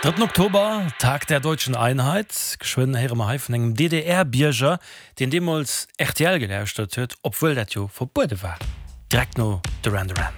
3. Oktober, Tag der deutschen Einheit, geschwind her von engem DDR-Bierger, den demals RTL geleert huet, obwohl dat jo verbote war. Direkt no Duran Duran.